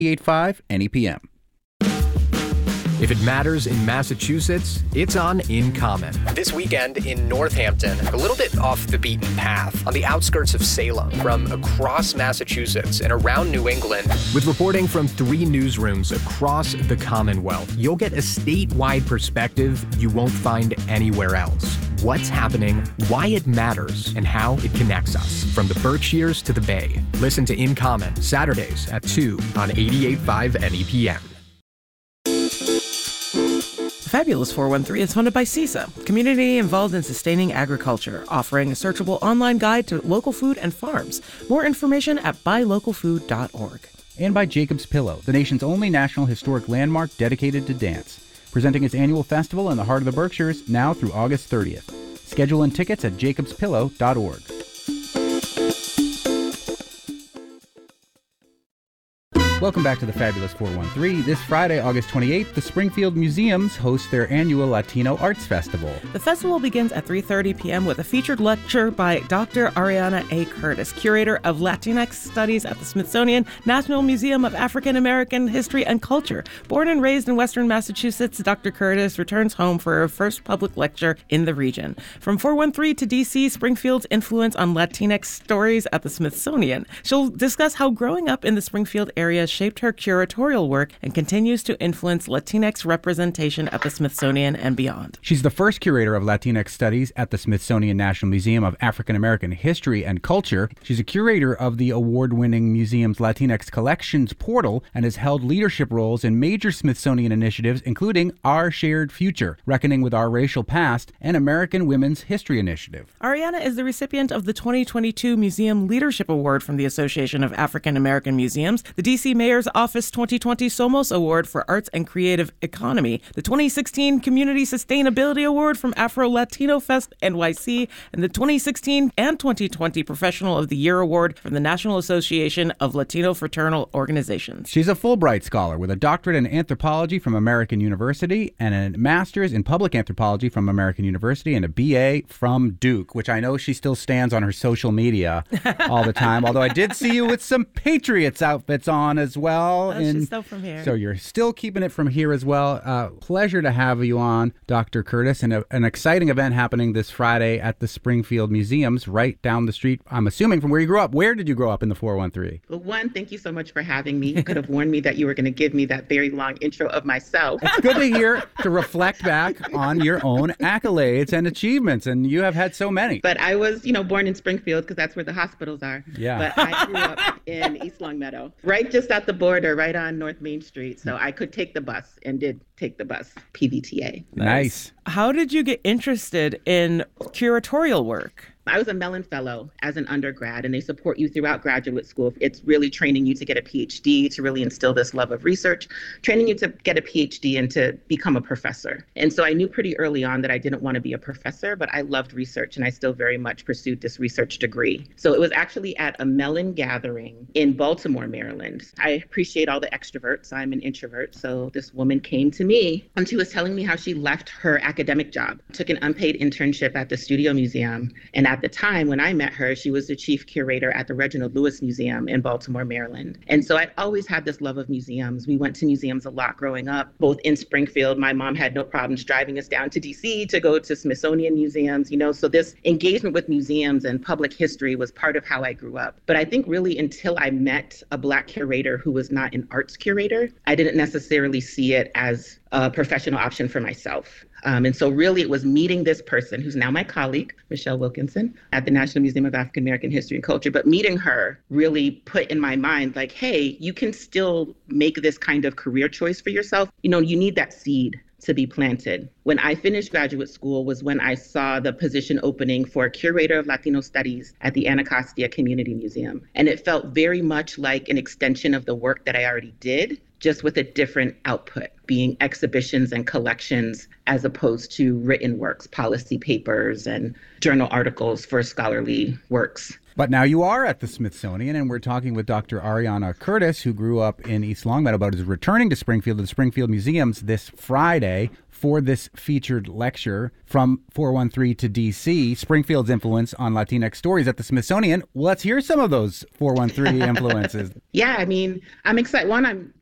88.5 NEPM. If it matters in Massachusetts, it's on In Common. This weekend in Northampton, a little bit off the beaten path, on the outskirts of Salem, from across Massachusetts and around New England. With reporting from 3 newsrooms across the Commonwealth, you'll get a statewide perspective you won't find anywhere else. What's happening, why it matters, and how it connects us, from the Berkshires to the Bay. Listen to In Common, Saturdays at 2 on 88.5 NEPM. Fabulous 413 is funded by CISA, community involved in sustaining agriculture, offering a searchable online guide to local food and farms. More information at buylocalfood.org. And by Jacob's Pillow, the nation's only national historic landmark dedicated to dance, presenting its annual festival in the heart of the Berkshires now through August 30th. Schedule and tickets at jacobspillow.org. Welcome back to the Fabulous 413. This Friday, August 28th, the Springfield Museums host their annual Latino Arts Festival. The festival begins at 3:30 p.m. with a featured lecture by Dr. Ariana A. Curtis, curator of Latinx Studies at the Smithsonian National Museum of African American History and Culture. Born and raised in Western Massachusetts, Dr. Curtis returns home for her first public lecture in the region. From 413 to D.C., Springfield's influence on Latinx stories at the Smithsonian. She'll discuss how growing up in the Springfield area shaped her curatorial work and continues to influence Latinx representation at the Smithsonian and beyond. She's the first curator of Latinx studies at the Smithsonian National Museum of African American History and Culture. She's a curator of the award-winning museum's Latinx Collections portal and has held leadership roles in major Smithsonian initiatives, including Our Shared Future, Reckoning with Our Racial Past, and American Women's History Initiative. Ariana is the recipient of the 2022 Museum Leadership Award from the Association of African American Museums, the D.C. Mayor's Office 2020 Somos Award for Arts and Creative Economy, the 2016 Community Sustainability Award from Afro-Latino Fest NYC, and the 2016 and 2020 Professional of the Year Award from the National Association of Latino Fraternal Organizations. She's a Fulbright Scholar with a doctorate in anthropology from American University and a master's in public anthropology from American University and a BA from Duke, which I know she still stands on her social media all the time, although I did see you with some Patriots outfits on as well. That's just still from here. So you're still keeping it from here as well. Pleasure to have you on, Dr. Curtis, and an exciting event happening this Friday at the Springfield Museums right down the street, I'm assuming, from where you grew up. Where did you grow up in the 413? Well, one, thank you so much for having me. You could have warned me that you were going to give me that very long intro of myself. It's good to hear, to reflect back on your own accolades and achievements, and you have had so many. But I was, born in Springfield because that's where the hospitals are. Yeah. But I grew up in East Longmeadow, right just at the border, right on North Main Street. So I could take the bus and did take the bus, PVTA. Nice. How did you get interested in curatorial work? I was a Mellon Fellow as an undergrad, and they support you throughout graduate school. It's really training you to get a PhD, to really instill this love of research, training you to get a PhD and to become a professor. And so I knew pretty early on that I didn't want to be a professor, but I loved research, and I still very much pursued this research degree. So it was actually at a Mellon gathering in Baltimore, Maryland. I appreciate all the extroverts. I'm an introvert. So this woman came to me, and she was telling me how she left her academic job, took an unpaid internship at the Studio Museum, and at the time when I met her, she was the chief curator at the Reginald Lewis Museum in Baltimore, Maryland. And so I'd always had this love of museums. We went to museums a lot growing up, both in Springfield. My mom had no problems driving us down to DC to go to Smithsonian museums, so this engagement with museums and public history was part of how I grew up. But I think really until I met a Black curator who was not an arts curator, I didn't necessarily see it as a professional option for myself. And so really it was meeting this person who's now my colleague, Michelle Wilkinson, at the National Museum of African American History and Culture. But meeting her really put in my mind, like, hey, you can still make this kind of career choice for yourself. You need that seed to be planted. When I finished graduate school was when I saw the position opening for curator of Latino studies at the Anacostia Community Museum. And it felt very much like an extension of the work that I already did, just with a different output, being exhibitions and collections as opposed to written works, policy papers and journal articles for scholarly works. But now you are at the Smithsonian, and we're talking with Dr. Ariana Curtis, who grew up in East Longmeadow, but is returning to Springfield, to the Springfield Museums this Friday for this featured lecture from 413 to DC, Springfield's influence on Latinx stories at the Smithsonian. Let's hear some of those 413 influences. Yeah, I mean, I'm excited. One, I'm